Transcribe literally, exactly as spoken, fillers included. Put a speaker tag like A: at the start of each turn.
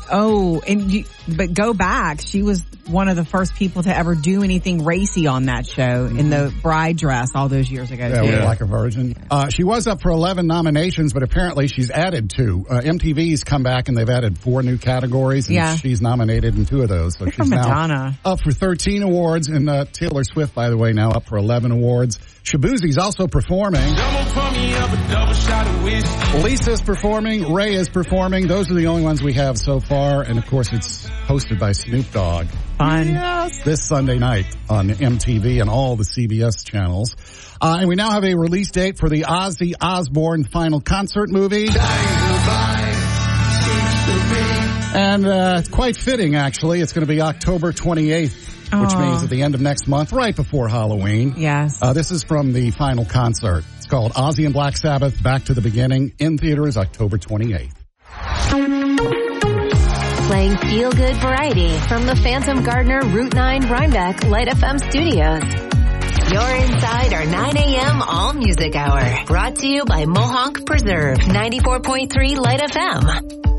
A: Oh, and you, but go back. She was one of the first people to ever do anything racy on that show mm-hmm. in the bride dress all those years ago.
B: Yeah,
A: too.
B: yeah. Like a virgin. Uh, she was up for eleven nominations, but apparently she's added two. Uh, M T V's come back and they've added four new categories, and
A: yeah.
B: she's nominated in two of those. So
A: Good
B: she's
A: for
B: now
A: Madonna.
B: up for thirteen awards, and uh, Taylor Swift, by the way, now up for eleven awards. Shabuzi's also performing. Lisa's performing. Ray is performing. Those are the only ones we have so far. And, of course, it's hosted by Snoop Dogg.
A: Fun.
B: Yes. This Sunday night on M T V and all the C B S channels. Uh, and we now have a release date for the Ozzy Osbourne final concert movie. And uh, it's quite fitting, actually. It's going to be October twenty-eighth. Which
A: Aww.
B: means at the end of next month, right before Halloween.
A: Yes.
B: Uh, this is from the final concert. It's called Ozzy and Black Sabbath, Back to the Beginning, in theaters October twenty-eighth.
C: Playing feel-good variety from the Phantom Gardener Route nine Rhinebeck Light F M studios. You're inside our nine a.m. All Music Hour. Brought to you by Mohawk Preserve, ninety-four point three Light F M.